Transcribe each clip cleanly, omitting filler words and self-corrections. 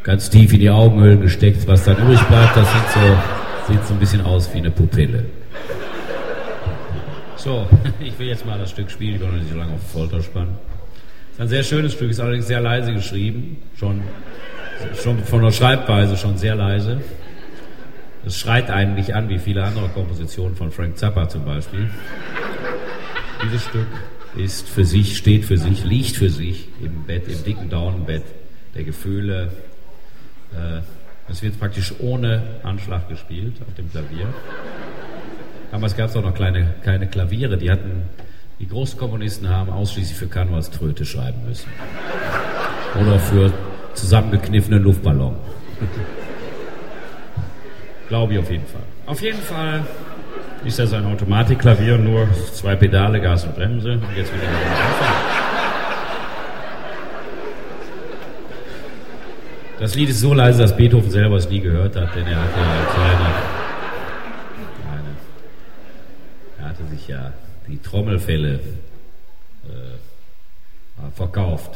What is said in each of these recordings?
ganz tief in die Augenhöhlen gesteckt. Was dann übrig bleibt, das sieht so ein bisschen aus wie eine Pupille. So, ich will jetzt mal das Stück spielen, ich will noch nicht so lange auf Folter spannen. Es ist ein sehr schönes Stück, ist allerdings sehr leise geschrieben, schon von der Schreibweise schon sehr leise. Es schreit eigentlich an, wie viele andere Kompositionen von Frank Zappa zum Beispiel. Dieses Stück ist für sich, steht für sich, liegt für sich im Bett, im dicken Daunenbett der Gefühle. Es wird praktisch ohne Anschlag gespielt auf dem Klavier. Damals gab es auch noch keine Klaviere, die großen Komponisten haben ausschließlich für Kanvas-Tröte schreiben müssen. Oder für zusammengekniffenen Luftballon. Glaube ich auf jeden Fall. Auf jeden Fall ist das ein Automatikklavier, nur 2 Pedale, Gas und Bremse. Und jetzt wieder den Anfang. Das Lied ist so leise, dass Beethoven selber es nie gehört hat, denn er hatte sich ja die Trommelfelle verkauft.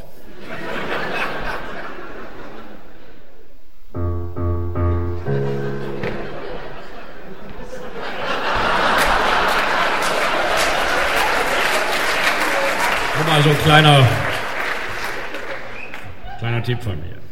Nur mal so ein kleiner Tipp von mir.